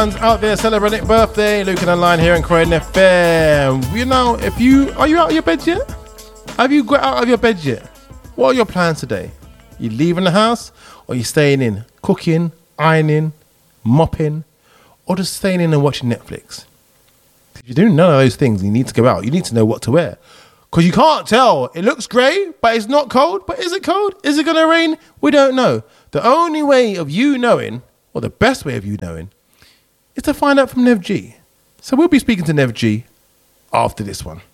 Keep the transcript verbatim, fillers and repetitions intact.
Out there celebrating birthday, Luke and Online here in Croydon F M. You know, if you are you out of your bed yet? Have you got out of your bed yet? What are your plans today? You leaving the house, or you staying in, cooking, ironing, mopping, or just staying in and watching Netflix? If you're doing none of those things, you need to go out. You need to know what to wear, because you can't tell. It looks grey, but it's not cold. But is it cold? Is it going to rain? We don't know. The only way of you knowing, or the best way of you knowing, is to find out from Nev G. So we'll be speaking to Nev G after this one.